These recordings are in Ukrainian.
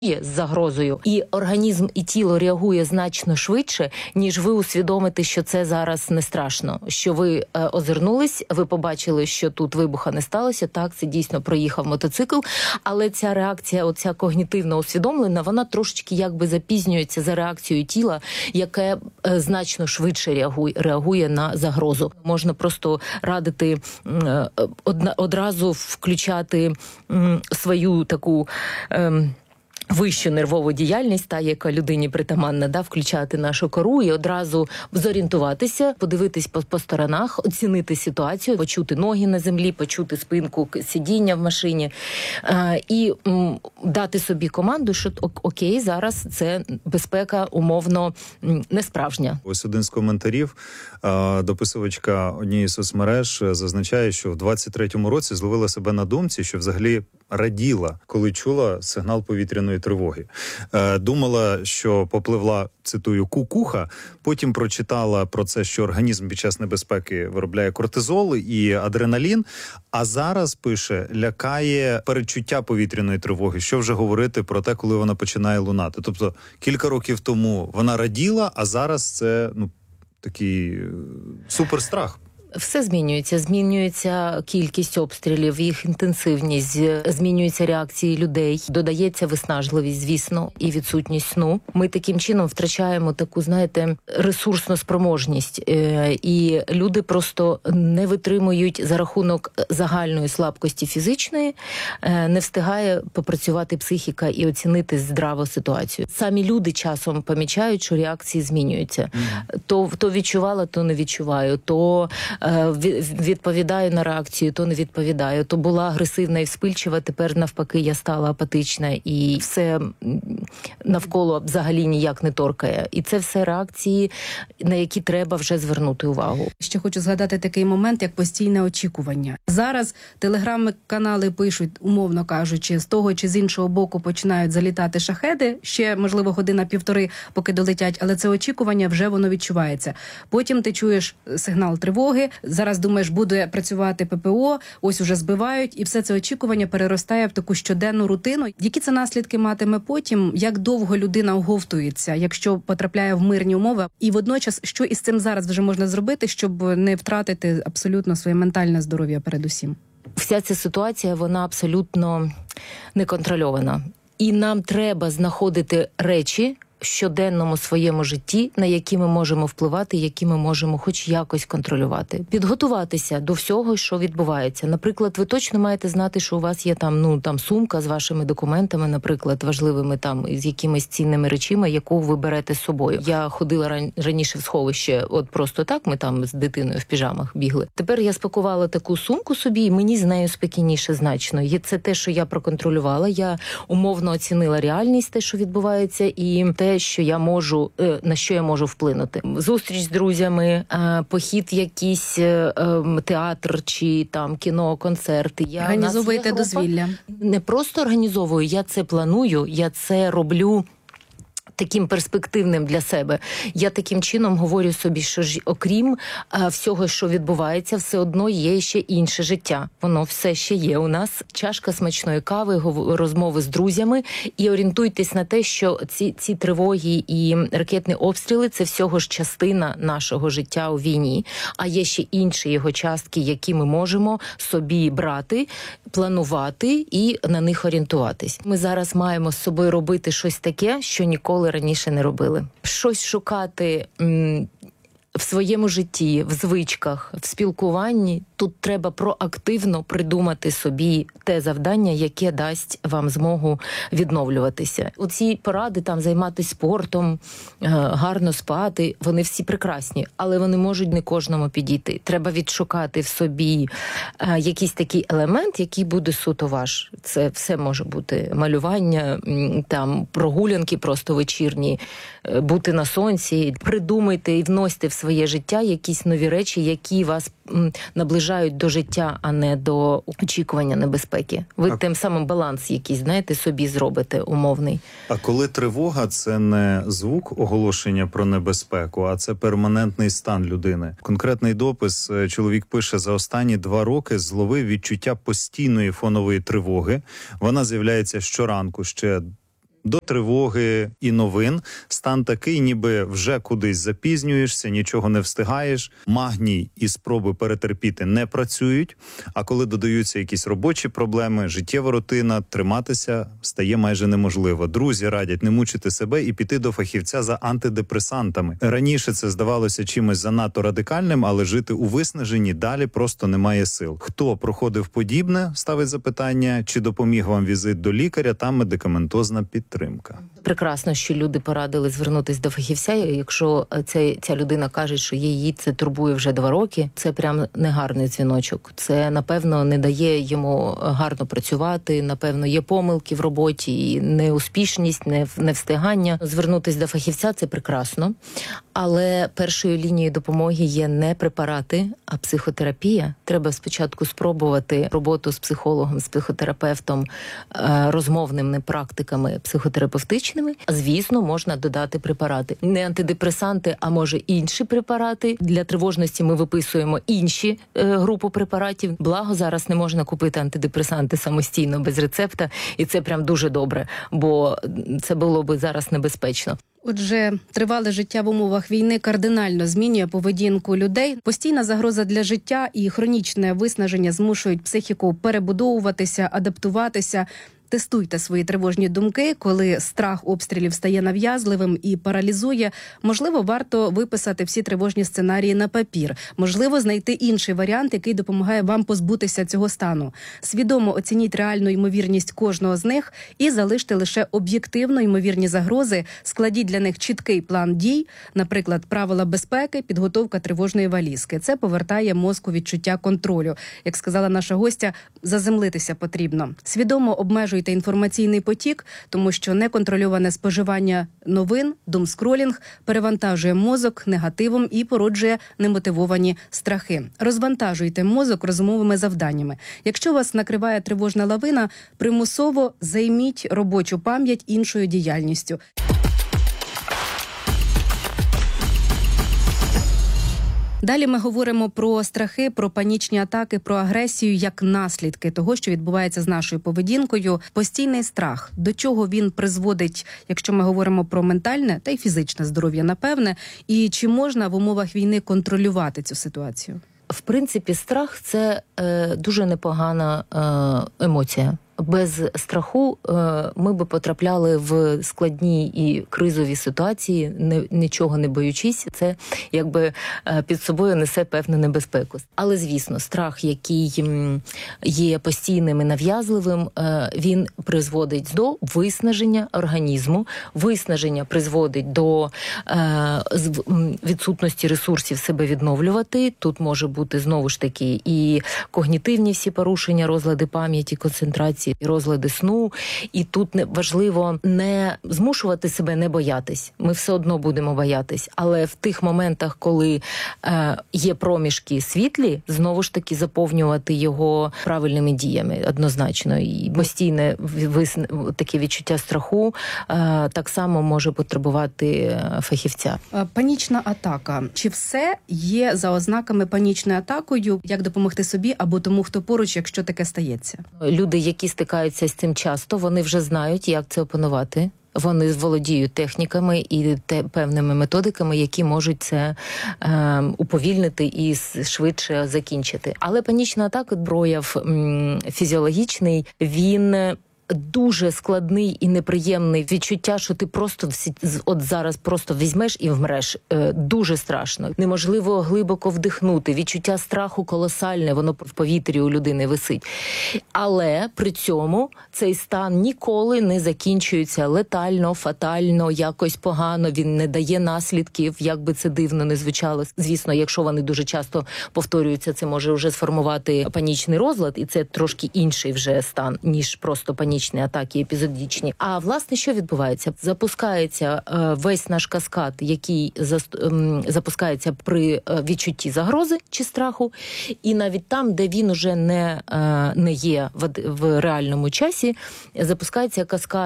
з загрозою. І організм і тіло реагує значно швидше, ніж ви усвідомите, що це зараз не страшно. Що ви озирнулись, ви побачили, що тут вибуха не сталося. Так, це дійсно проїхав мотоцикл. Але ця реакція, оця когнітивно усвідомлена, вона трошечки якби запізнюється за реакцією тіла, яке значно швидше реагує на загрозу. Можна просто радити одразу включати свою таку вищу нервову діяльність, та, яка людині притаманна, включати нашу кору і одразу зорієнтуватися, подивитись по сторонах, оцінити ситуацію, почути ноги на землі, почути спинку сидіння в машині і дати собі команду, що окей, зараз це безпека умовно не справжня. Ось один з коментарів, дописувачка однієї з соцмереж зазначає, що в 23-му році зловила себе на думці, що взагалі раділа, коли чула сигнал повітряної тривоги. Думала, що попливла, цитую, кукуха, потім прочитала про це, що організм під час небезпеки виробляє кортизол і адреналін, а зараз, пише, лякає передчуття повітряної тривоги. Що вже говорити про те, коли вона починає лунати. Тобто кілька років тому вона раділа, а зараз це такий суперстрах. Все змінюється. Змінюється кількість обстрілів, їх інтенсивність, змінюються реакції людей, додається виснажливість, звісно, і відсутність сну. Ми таким чином втрачаємо таку, знаєте, ресурсну спроможність. І люди просто не витримують за рахунок загальної слабкості фізичної, не встигає попрацювати психіка і оцінити здраво ситуацію. Самі люди часом помічають, що реакції змінюються. То відчувала, то не відчуваю, то відповідаю на реакцію, то не відповідаю. То була агресивна і вспильчива, тепер навпаки я стала апатична і все навколо взагалі ніяк не торкає. І це все реакції, на які треба вже звернути увагу. Ще хочу згадати такий момент, як постійне очікування. Зараз телеграм-канали пишуть, умовно кажучи, з того чи з іншого боку починають залітати шахеди, ще, можливо, година-півтори, поки долетять, але це очікування вже воно відчувається. Потім ти чуєш сигнал тривоги, зараз думаєш, буде працювати ППО, ось уже збивають, і все це очікування переростає в таку щоденну рутину. Які це наслідки матиме потім? Як довго людина оговтується, якщо потрапляє в мирні умови? І водночас, що із цим зараз вже можна зробити, щоб не втратити абсолютно своє ментальне здоров'я передусім? Вся ця ситуація, вона абсолютно неконтрольована. І нам треба знаходити речі в щоденному своєму житті, на які ми можемо впливати, які ми можемо хоч якось контролювати. Підготуватися до всього, що відбувається. Наприклад, ви точно маєте знати, що у вас є там сумка з вашими документами, наприклад, важливими з якимись цінними речами, яку ви берете з собою. Я ходила раніше в сховище, от просто так, ми там з дитиною в піжамах бігли. Тепер я спакувала таку сумку собі, і мені з нею спокійніше значно. Це те, що я проконтролювала, я умовно оцінила реальність, те, що відбувається, і те, що я можу, на що я можу вплинути. Зустріч з друзями, похід в якийсь театр чи там кіно, концерти. Організовуєте дозвілля? Не просто організовую, я це планую, я це роблю таким перспективним для себе. Я таким чином говорю собі, що ж, окрім всього, що відбувається, все одно є ще інше життя. Воно все ще є у нас. Чашка смачної кави, розмови з друзями. І орієнтуйтесь на те, що ці тривоги і ракетні обстріли – це всього ж частина нашого життя у війні. А є ще інші його частки, які ми можемо собі брати, планувати і на них орієнтуватись. Ми зараз маємо з собою робити щось таке, що ніколи раніше не робили. Щось шукати в своєму житті, в звичках, в спілкуванні. Тут треба проактивно придумати собі те завдання, яке дасть вам змогу відновлюватися. Оці поради займатися спортом, гарно спати, вони всі прекрасні, але вони можуть не кожному підійти. Треба відшукати в собі якийсь такий елемент, який буде суто ваш. Це все може бути малювання, прогулянки просто вечірні, бути на сонці. Придумайте і вносьте в своє життя якісь нові речі, які вас наближають до життя, а не до очікування небезпеки. Ви тим самим баланс якийсь, собі зробите умовний. А коли тривога – це не звук оголошення про небезпеку, а це перманентний стан людини. Конкретний допис чоловік пише: за останні 2 роки зловив відчуття постійної фонової тривоги. Вона з'являється щоранку ще до тривоги і новин стан такий, ніби вже кудись запізнюєшся, нічого не встигаєш, магній і спроби перетерпіти не працюють, а коли додаються якісь робочі проблеми, життєва рутина, триматися стає майже неможливо. Друзі радять не мучити себе і піти до фахівця за антидепресантами. Раніше це здавалося чимось занадто радикальним, але жити у виснаженні далі просто немає сил. Хто проходив подібне, ставить запитання, чи допоміг вам візит до лікаря та медикаментозна підтримка. Прекрасно, що люди порадили звернутися до фахівця. Якщо ця людина каже, що її це турбує вже 2 роки, це прям негарний дзвіночок. Це, напевно, не дає йому гарно працювати, напевно, є помилки в роботі, і неуспішність, невстигання. Звернутися до фахівця – це прекрасно, але першою лінією допомоги є не препарати, а психотерапія. Треба спочатку спробувати роботу з психологом, з психотерапевтом, розмовними практиками психотерапевтичними. Звісно, можна додати препарати. Не антидепресанти, а може інші препарати. Для тривожності ми виписуємо інші групу препаратів. Благо, зараз не можна купити антидепресанти самостійно, без рецепта. І це прям дуже добре, бо це було би зараз небезпечно. Отже, тривале життя в умовах війни кардинально змінює поведінку людей. Постійна загроза для життя і хронічне виснаження змушують психіку перебудовуватися, адаптуватися. Тестуйте свої тривожні думки, коли страх обстрілів стає нав'язливим і паралізує. Можливо, варто виписати всі тривожні сценарії на папір. Можливо, знайти інший варіант, який допомагає вам позбутися цього стану. Свідомо оцініть реальну ймовірність кожного з них і залиште лише об'єктивно ймовірні загрози. Складіть для них чіткий план дій, наприклад, правила безпеки, підготовка тривожної валізки. Це повертає мозку відчуття контролю. Як сказала наша гостя, заземлитися потрібно. Свідомо обмежуйте інформаційний потік, тому що неконтрольоване споживання новин, думскролінг перевантажує мозок негативом і породжує немотивовані страхи. Розвантажуйте мозок розумовими завданнями. Якщо вас накриває тривожна лавина, примусово займіть робочу пам'ять іншою діяльністю. Далі ми говоримо про страхи, про панічні атаки, про агресію як наслідки того, що відбувається з нашою поведінкою. Постійний страх. До чого він призводить, якщо ми говоримо про ментальне та й фізичне здоров'я, напевне, і чи можна в умовах війни контролювати цю ситуацію? В принципі, страх – це дуже непогана емоція. Без страху ми би потрапляли в складні і кризові ситуації, нічого не боючись. Це якби під собою несе певну небезпеку. Але, звісно, страх, який є постійним і нав'язливим, він призводить до виснаження організму. Виснаження призводить до відсутності ресурсів себе відновлювати. Тут може бути, знову ж таки, і когнітивні всі порушення, розлади пам'яті, концентрації, розлади сну. І тут важливо не змушувати себе не боятись. Ми все одно будемо боятись. Але в тих моментах, коли є проміжки світлі, знову ж таки заповнювати його правильними діями однозначно. І постійне таке відчуття страху так само може потребувати фахівця. Панічна атака. Чи все є за ознаками панічною атакою? Як допомогти собі або тому, хто поруч, якщо таке стається? Люди, які стикаються з цим часто, вони вже знають, як це опанувати. Вони володіють техніками і певними методиками, які можуть це уповільнити і швидше закінчити. Але панічна атака, прояв фізіологічний, він дуже складний і неприємний. Відчуття, що ти просто от зараз просто візьмеш і вмреш. Дуже страшно. Неможливо глибоко вдихнути. Відчуття страху колосальне, воно в повітрі у людини висить. Але при цьому цей стан ніколи не закінчується летально, фатально, якось погано. Він не дає наслідків, як би це дивно не звучало. Звісно, якщо вони дуже часто повторюються, це може вже сформувати панічний розлад, і це трошки інший вже стан, ніж просто панічний атаки епізодичні. А власне, що відбувається? Запускається весь наш каскад, який запускається при відчутті загрози чи страху, і навіть там, де він уже не є в реальному часі, запускається каскад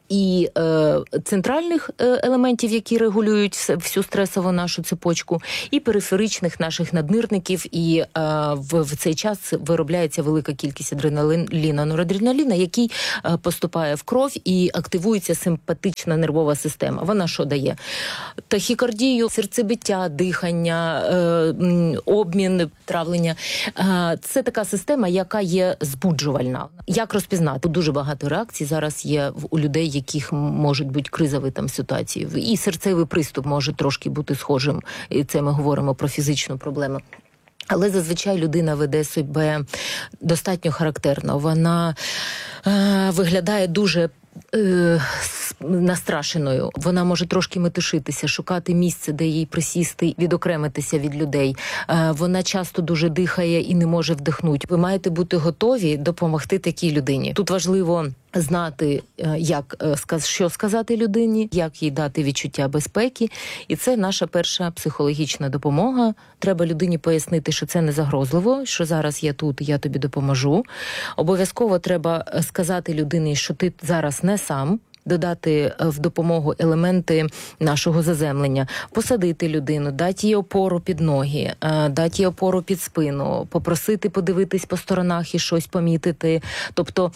і центральних елементів, які регулюють всю стресову нашу цепочку, і периферичних наших наднирників, і в цей час виробляється велика кількість адреналіну, норадреналіна, який поступає в кров і активується симпатична нервова система. Вона що дає? Тахікардію, серцебиття, дихання, обмін, травлення. Це така система, яка є збуджувальна. Як розпізнати? Дуже багато реакцій зараз є у людей, яких можуть бути кризові там ситуації. І серцевий приступ може трошки бути схожим. І це ми говоримо про фізичну проблему. Але зазвичай людина веде себе достатньо характерно. Вона виглядає дуже настрашеною. Вона може трошки метушитися, шукати місце, де їй присісти, відокремитися від людей. Вона часто дуже дихає і не може вдихнути. Ви маєте бути готові допомогти такій людині. Тут важливо знати, що сказати людині, як їй дати відчуття безпеки. І це наша перша психологічна допомога. Треба людині пояснити, що це не загрозливо, що зараз я тут, я тобі допоможу. Обов'язково треба сказати людині, що ти зараз не сам, додати в допомогу елементи нашого заземлення, посадити людину, дати їй опору під ноги, дати їй опору під спину, попросити подивитись по сторонах і щось помітити, тобто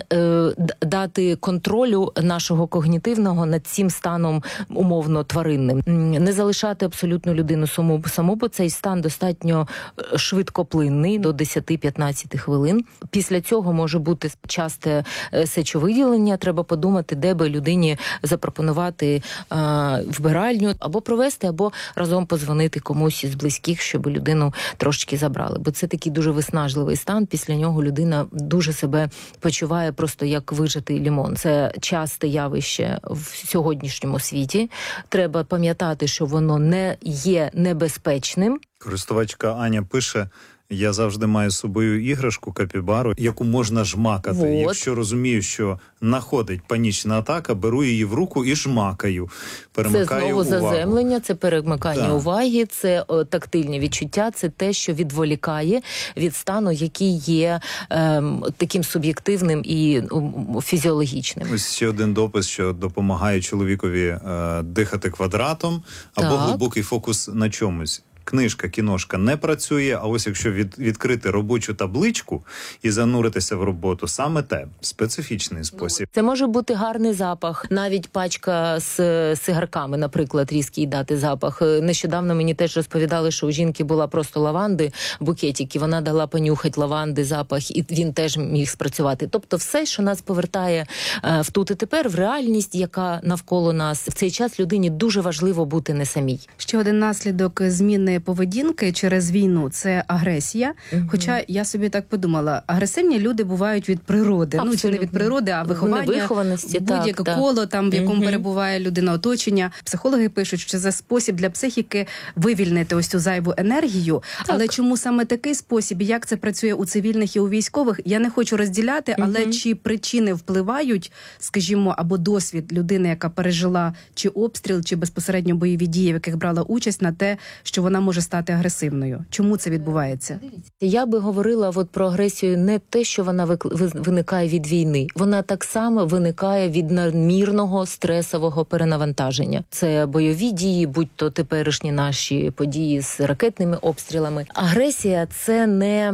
дати контролю нашого когнітивного над цим станом умовно тваринним. Не залишати абсолютно людину саму, бо цей стан достатньо швидкоплинний, до 10-15 хвилин. Після цього може бути часте сечовиділення, треба подумати, де би людині запропонувати вбиральню, або провести, або разом подзвонити комусь із близьких, щоб людину трошки забрали. Бо це такий дуже виснажливий стан, після нього людина дуже себе почуває просто як вижатий лімон. Це часте явище в сьогоднішньому світі. Треба пам'ятати, що воно не є небезпечним. Користувачка Аня пише: я завжди маю з собою іграшку, капібару, яку можна жмакати. Вот. Якщо розумію, що находить панічна атака, беру її в руку і жмакаю. Перемикаю це знову увагу. заземлення, це перемикання Так. уваги, це тактильне відчуття, це те, що відволікає від стану, який є таким суб'єктивним і фізіологічним. Ось ще один допис, що допомагає чоловікові дихати квадратом, або Так. глибокий фокус на чомусь. Книжка, кіношка не працює, а ось якщо відкрити робочу табличку і зануритися в роботу, саме те, специфічний спосіб. Це може бути гарний запах, навіть пачка з сигарками, наприклад, різкий дати запах. Нещодавно мені теж розповідали, що у жінки була просто лаванди, букетик, і вона дала понюхати лаванди запах, і він теж міг спрацювати. Тобто все, що нас повертає в тут і тепер, в реальність, яка навколо нас. В цей час людині дуже важливо бути не самій. Ще один наслідок зміни поведінки через війну – це агресія. Хоча я собі так подумала, агресивні люди бувають від природи. Ну, чи не від природи, а виховання, невихованості, будь-яке так. коло, там, в якому перебуває людина, оточення. Психологи пишуть, що це спосіб для психіки вивільнити ось цю зайву енергію. Так. Але чому саме такий спосіб, і як це працює у цивільних і у військових, я не хочу розділяти, але чи причини впливають, скажімо, або досвід людини, яка пережила чи обстріл, чи безпосередньо бойові дії, в яких брала участь, на те, що вона може стати агресивною. Чому це відбувається? Я би говорила про агресію не те, що вона виникає від війни. Вона так само виникає від надмірного стресового перенавантаження. Це бойові дії, будь-то теперішні наші події з ракетними обстрілами. Агресія – це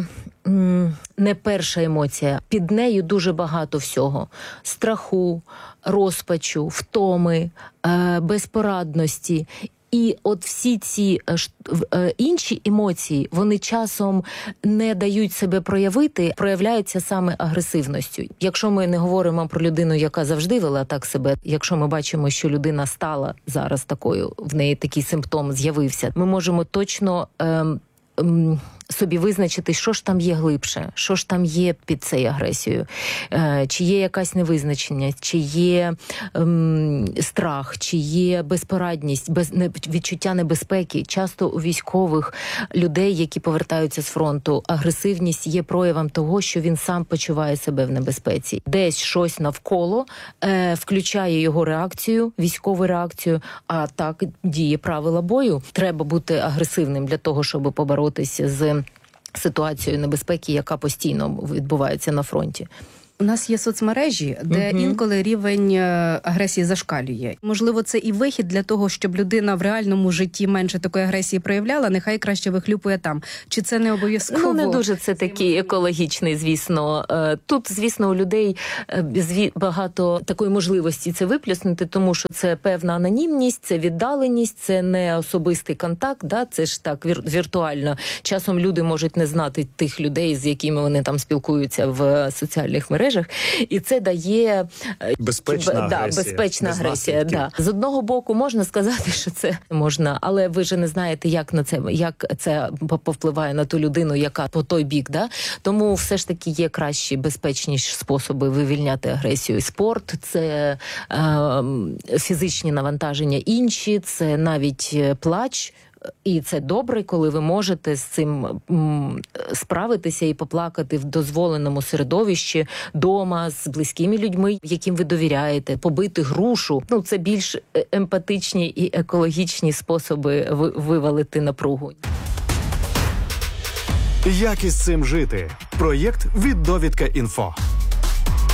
не перша емоція. Під нею дуже багато всього. Страху, розпачу, втоми, безпорадності. І от всі ці інші емоції, вони часом не дають себе проявити, проявляються саме агресивністю. Якщо ми не говоримо про людину, яка завжди вела так себе, якщо ми бачимо, що людина стала зараз такою, в неї такий симптом з'явився, ми можемо точно собі визначити, що ж там є глибше, що ж там є під цією агресією, чи є якась невизначеність, чи є страх, чи є безпорадність, відчуття небезпеки. Часто у військових людей, які повертаються з фронту, агресивність є проявом того, що він сам почуває себе в небезпеці. Десь щось навколо включає його реакцію, військову реакцію, а так діє правила бою. Треба бути агресивним для того, щоб поборотися з ситуацією небезпеки, яка постійно відбувається на фронті. У нас є соцмережі, де інколи рівень агресії зашкалює. Можливо, це і вихід для того, щоб людина в реальному житті менше такої агресії проявляла, нехай краще вихлюпує там. Чи це не обов'язково? Ну, не дуже це такий екологічний, звісно. Тут, звісно, у людей багато такої можливості це виплюснути, тому що це певна анонімність, це віддаленість, це не особистий контакт, да? Це ж так віртуально. Часом люди можуть не знати тих людей, з якими вони там спілкуються в соціальних мережах, і це дає безпечна агресія. Безпечна агресія, да. З одного боку можна сказати, що це можна, але ви ж не знаєте, як це повпливає на ту людину, яка по той бік, да? Тому все ж таки є кращі, безпечніші способи вивільняти агресію. Спорт, це фізичні навантаження інші, це навіть плач. І це добре, коли ви можете з цим справитися і поплакати в дозволеному середовищі, дома, з близькими людьми, яким ви довіряєте, побити грушу. Ну, це більш емпатичні і екологічні способи вивалити напругу. Як із цим жити? Проєкт від Довідка.Інфо.